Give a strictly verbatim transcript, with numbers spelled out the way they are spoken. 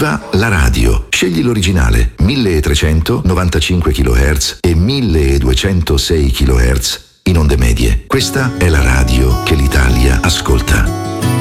Viva la radio! Scegli l'originale milletrecentonovantacinque chilohertz e milleduecentosei chilohertz in onde medie. Questa è la radio che l'Italia ascolta.